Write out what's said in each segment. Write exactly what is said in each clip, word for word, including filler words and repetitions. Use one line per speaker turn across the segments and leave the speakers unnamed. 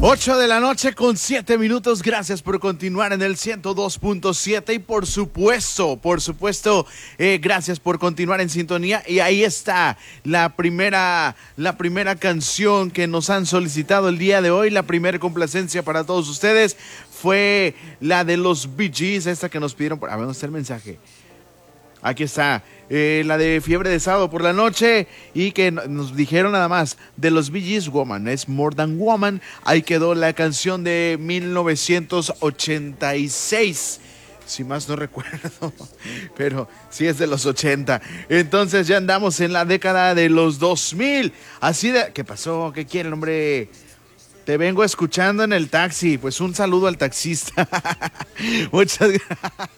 ocho de la noche con siete minutos. Gracias por continuar en el ciento dos punto siete y por supuesto, por supuesto, eh, gracias por continuar en sintonía. Y ahí está la primera, la primera canción que nos han solicitado el día de hoy. La primera complacencia para todos ustedes fue la de los Bee Gees, esta que nos pidieron. Por... A ver, ¿dónde está el mensaje? Aquí está, eh, la de Fiebre de Sábado por la Noche, y que nos dijeron nada más de los Bee Gees, Woman, es More Than Woman. Ahí quedó la canción de mil novecientos ochenta y seis, si más no recuerdo, pero sí es de los ochenta. Entonces ya andamos en la década de los dos mil. Así de... ¿Qué pasó? ¿Qué quieren, hombre? Te vengo escuchando en el taxi. Pues un saludo al taxista. Muchas gracias.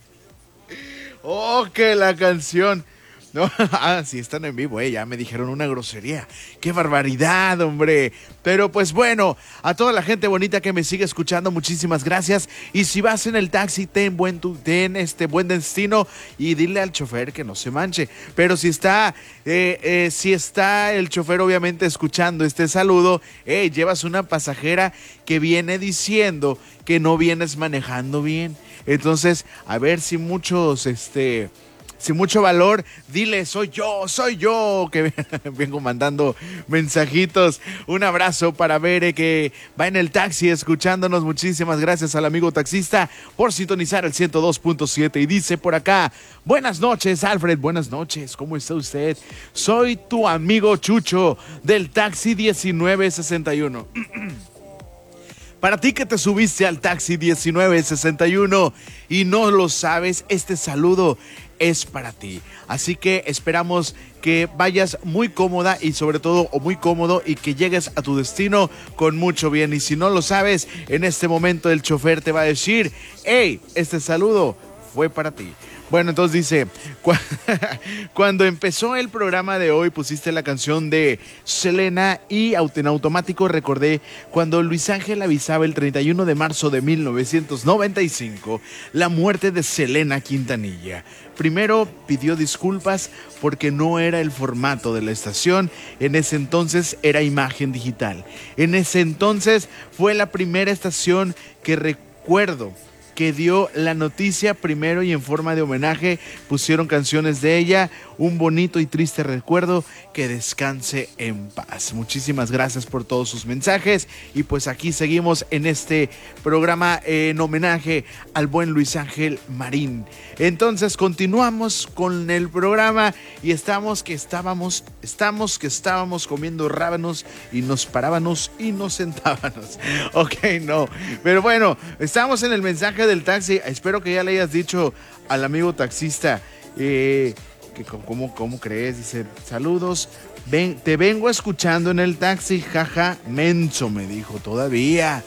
Oh, que la canción. No, ah, sí, están en vivo, eh, ya me dijeron una grosería. ¡Qué barbaridad, hombre! Pero pues bueno, a toda la gente bonita que me sigue escuchando, muchísimas gracias. Y si vas en el taxi, ten buen, tu, ten este buen destino y dile al chofer que no se manche. Pero si está, eh, eh, si está el chofer obviamente escuchando este saludo, eh, llevas una pasajera que viene diciendo que no vienes manejando bien. Entonces, a ver si muchos, este... sin mucho valor, dile, soy yo, soy yo, que vengo mandando mensajitos. Un abrazo para Bere, que va en el taxi escuchándonos. Muchísimas gracias al amigo taxista por sintonizar el ciento dos punto siete. Y dice por acá, buenas noches, Alfred, buenas noches, ¿cómo está usted? Soy tu amigo Chucho del taxi diecinueve sesenta y uno. Para ti que te subiste al taxi diecinueve sesenta y uno y no lo sabes, este saludo es para ti. Así que esperamos que vayas muy cómoda y sobre todo o muy cómodo y que llegues a tu destino con mucho bien. Y si no lo sabes, en este momento el chofer te va a decir, hey, este saludo fue para ti. Bueno, entonces dice, cu- cuando empezó el programa de hoy pusiste la canción de Selena y en automático recordé cuando Luis Ángel avisaba el treinta y uno de marzo de mil novecientos noventa y cinco la muerte de Selena Quintanilla. Primero pidió disculpas porque no era el formato de la estación, en ese entonces era imagen digital. En ese entonces fue la primera estación que recuerdo que dio la noticia primero y en forma de homenaje pusieron canciones de ella, un bonito y triste recuerdo, que descanse en paz. Muchísimas gracias por todos sus mensajes y pues aquí seguimos en este programa en homenaje al buen Luis Ángel Marín. Entonces continuamos con el programa y estamos que estábamos, estamos que estábamos comiendo rábanos y nos parábamos y nos sentábamos. Ok, no, pero bueno, estamos en el mensaje del taxi. Espero que ya le hayas dicho al amigo taxista eh, que cómo, cómo crees, dice saludos, ven, te vengo escuchando en el taxi, jaja, menso, me dijo, todavía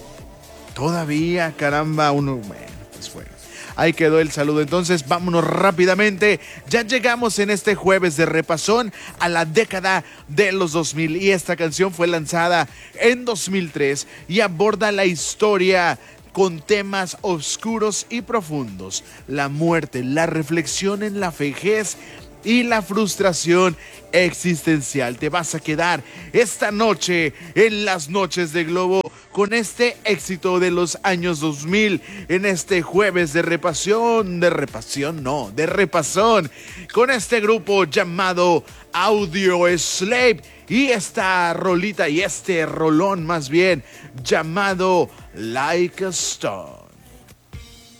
todavía, caramba, uno, bueno, pues bueno, ahí quedó el saludo. Entonces vámonos rápidamente, ya llegamos en este jueves de repasón a la década de los dos mil y esta canción fue lanzada en dos mil tres y aborda la historia con temas oscuros y profundos, la muerte, la reflexión en la vejez y la frustración existencial. Te vas a quedar esta noche en las noches de Globo con este éxito de los años dos mil en este jueves de repasión, de repasión, no, de repasón, con este grupo llamado Audioslave y esta rolita y este rolón más bien llamado Like a Star.